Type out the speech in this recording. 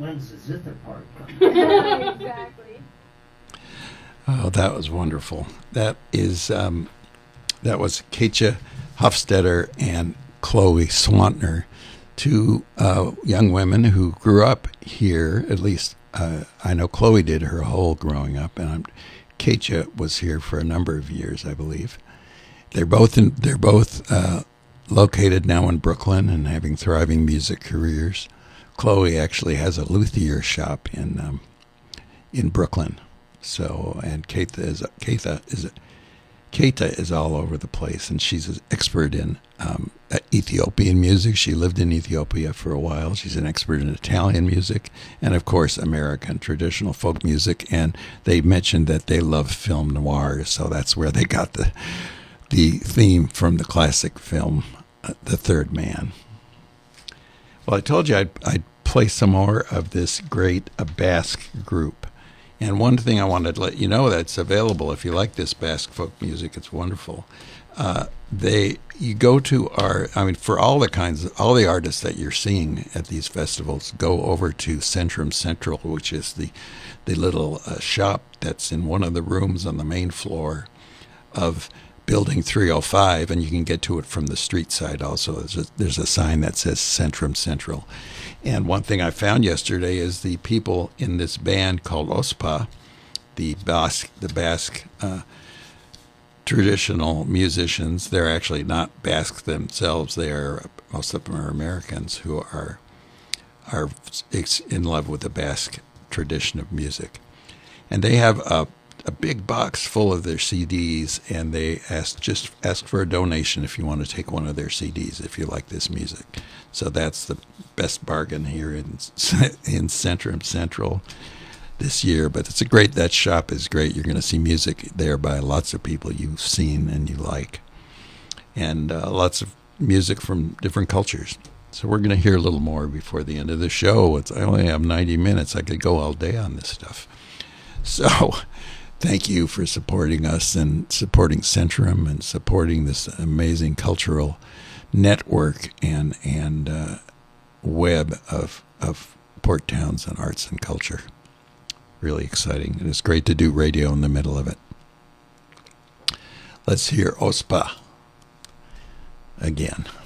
When's the zither part coming? Exactly. Oh, that was wonderful. That was Katja Hofstetter and Chloe Swantner, two young women who grew up here. At least I know Chloe did her whole growing up, and Katja was here for a number of years, I believe. They're both located now in Brooklyn and having thriving music careers. Chloe actually has a luthier shop in Brooklyn. So, and Keita is all over the place, and she's an expert in Ethiopian music. She lived in Ethiopia for a while. She's an expert in Italian music and, of course, American traditional folk music. And they mentioned that they love film noir, so that's where they got the theme from the classic film, The Third Man. Well, I told you I'd play some more of this great Basque group. And one thing I wanted to let you know that's available if you like this Basque folk music, it's wonderful. You go to for all the artists that you're seeing at these festivals, go over to Centrum Central, which is the little shop that's in one of the rooms on the main floor of Building 305, and you can get to it from the street side also. There's a sign that says Centrum Central. And one thing I found yesterday is the people in this band called OSPA, the Basque traditional musicians. They're actually not Basque themselves. Most of them are Americans who are in love with the Basque tradition of music. And they have a big box full of their CDs, and they ask for a donation if you want to take one of their CDs if you like this music. So that's the best bargain here in Centrum Central this year. But that shop is great. You're going to see music there by lots of people you've seen and you like, and lots of music from different cultures. So we're going to hear a little more before the end of the show. I only have 90 minutes. I could go all day on this stuff. So thank you for supporting us and supporting Centrum and supporting this amazing cultural network and web of port towns and arts and culture. Really exciting. And it's great to do radio in the middle of it. Let's hear OSPA again.